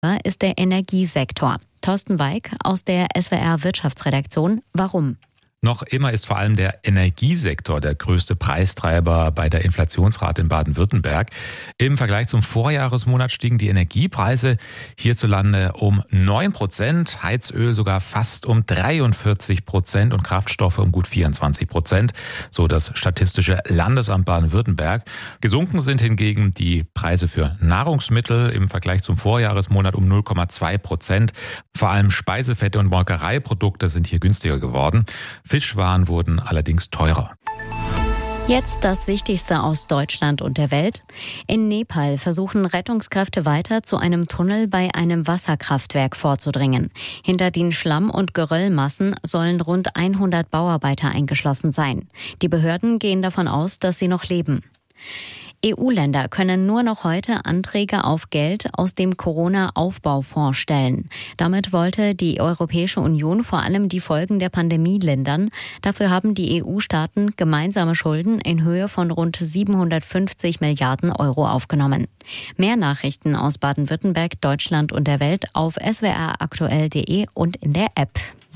ist der Energiesektor. Thorsten Weig aus der SWR Wirtschaftsredaktion. Warum? Noch immer ist vor allem der Energiesektor der größte Preistreiber bei der Inflationsrate in Baden-Württemberg. Im Vergleich zum Vorjahresmonat stiegen die Energiepreise hierzulande um 9%, Heizöl sogar fast um 43% und Kraftstoffe um gut 24%, so das Statistische Landesamt Baden-Württemberg. Gesunken sind hingegen die Preise für Nahrungsmittel im Vergleich zum Vorjahresmonat um 0,2%. Vor allem Speisefette und Molkereiprodukte sind hier günstiger geworden. Fischwaren wurden allerdings teurer. Jetzt das Wichtigste aus Deutschland und der Welt. In Nepal versuchen Rettungskräfte weiter zu einem Tunnel bei einem Wasserkraftwerk vorzudringen. Hinter den Schlamm- und Geröllmassen sollen rund 100 Bauarbeiter eingeschlossen sein. Die Behörden gehen davon aus, dass sie noch leben. EU-Länder können nur noch heute Anträge auf Geld aus dem Corona-Aufbaufonds stellen. Damit wollte die Europäische Union vor allem die Folgen der Pandemie lindern. Dafür haben die EU-Staaten gemeinsame Schulden in Höhe von rund 750 Milliarden Euro aufgenommen. Mehr Nachrichten aus Baden-Württemberg, Deutschland und der Welt auf swraktuell.de und in der App.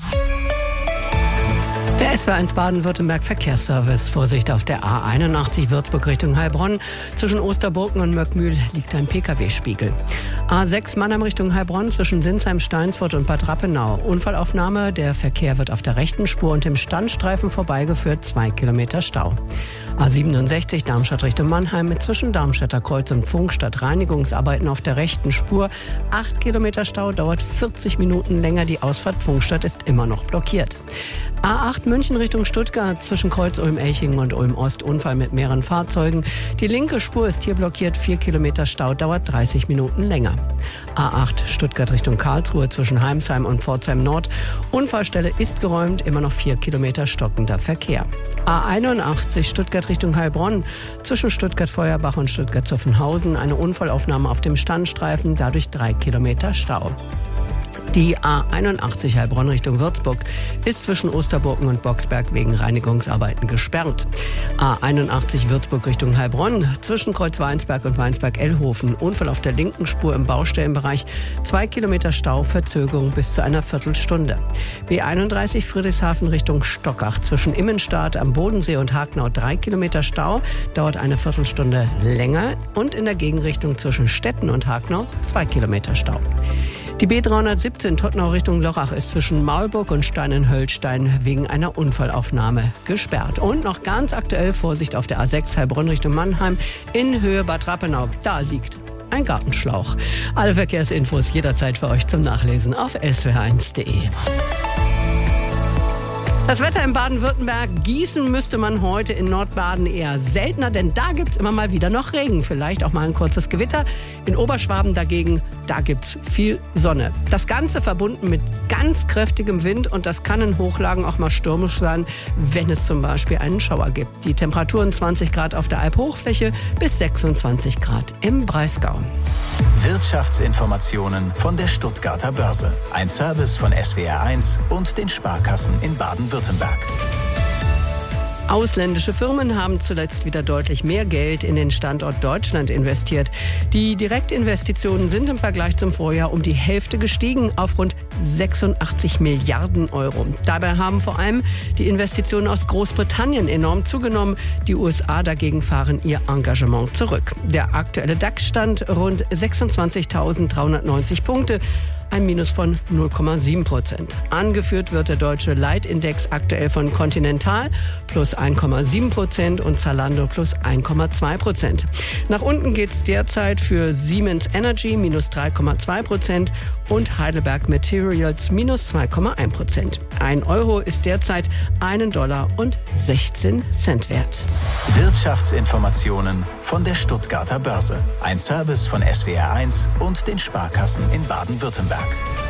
Der SW1 Baden-Württemberg Verkehrsservice. Vorsicht auf der A81 Würzburg Richtung Heilbronn. Zwischen Osterburgen und Möckmühl liegt ein Pkw-Spiegel. A6 Mannheim Richtung Heilbronn zwischen Sinsheim, Steinsfurt und Bad Rappenau. Unfallaufnahme. Der Verkehr wird auf der rechten Spur und im Standstreifen vorbeigeführt. 2 Kilometer Stau. A67 Darmstadt Richtung Mannheim zwischen Darmstädter Kreuz und Pfungstadt. Reinigungsarbeiten auf der rechten Spur. 8 Kilometer Stau, dauert 40 Minuten länger. Die Ausfahrt Pfungstadt ist immer noch blockiert. A8 München Richtung Stuttgart zwischen Kreuz Ulm-Elchingen und Ulm-Ost. Unfall mit mehreren Fahrzeugen. Die linke Spur ist hier blockiert. 4 Kilometer Stau, dauert 30 Minuten länger. A8 Stuttgart Richtung Karlsruhe zwischen Heimsheim und Pforzheim Nord. Unfallstelle ist geräumt, immer noch 4 Kilometer stockender Verkehr. A81 Stuttgart Richtung Heilbronn zwischen Stuttgart-Feuerbach und Stuttgart-Zuffenhausen. Eine Unfallaufnahme auf dem Standstreifen, dadurch 3 Kilometer Stau. Die A81 Heilbronn Richtung Würzburg ist zwischen Osterburgen und Boxberg wegen Reinigungsarbeiten gesperrt. A81 Würzburg Richtung Heilbronn zwischen Kreuz Weinsberg und Weinsberg-Ellhofen. Unfall auf der linken Spur im Baustellenbereich. 2 Kilometer Stau, Verzögerung bis zu einer Viertelstunde. B31 Friedrichshafen Richtung Stockach zwischen Immenstadt am Bodensee und Hagenau 3 Kilometer Stau, dauert eine Viertelstunde länger. Und in der Gegenrichtung zwischen Stetten und Hagenau 2 Kilometer Stau. Die B317 Tottenau Richtung Lörrach ist zwischen Maulburg und Steinenhöllstein wegen einer Unfallaufnahme gesperrt. Und noch ganz aktuell Vorsicht auf der A6 Heilbronn Richtung Mannheim in Höhe Bad Rappenau. Da liegt ein Gartenschlauch. Alle Verkehrsinfos jederzeit für euch zum Nachlesen auf swr1.de. Das Wetter in Baden-Württemberg. Gießen müsste man heute in Nordbaden eher seltener, denn da gibt es immer mal wieder noch Regen. Vielleicht auch mal ein kurzes Gewitter. In Oberschwaben dagegen, da gibt es viel Sonne. Das Ganze verbunden mit ganz kräftigem Wind und das kann in Hochlagen auch mal stürmisch sein, wenn es zum Beispiel einen Schauer gibt. Die Temperaturen 20 Grad auf der Alphochfläche bis 26 Grad im Breisgau. Wirtschaftsinformationen von der Stuttgarter Börse. Ein Service von SWR1 und den Sparkassen in Baden-Württemberg. Ausländische Firmen haben zuletzt wieder deutlich mehr Geld in den Standort Deutschland investiert. Die Direktinvestitionen sind im Vergleich zum Vorjahr um die Hälfte gestiegen auf rund 86 Milliarden Euro. Dabei haben vor allem die Investitionen aus Großbritannien enorm zugenommen. Die USA dagegen fahren ihr Engagement zurück. Der aktuelle DAX-Stand rund 26.390 Punkte. Ein Minus von 0,7%. Angeführt wird der deutsche Leitindex aktuell von Continental plus 1,7% und Zalando plus 1,2%. Nach unten geht es derzeit für Siemens Energy minus 3,2% und Heidelberg Materials minus 2,1%. 1 Euro ist derzeit $1,16 wert. Wirtschaftsinformationen von der Stuttgarter Börse. Ein Service von SWR1 und den Sparkassen in Baden-Württemberg.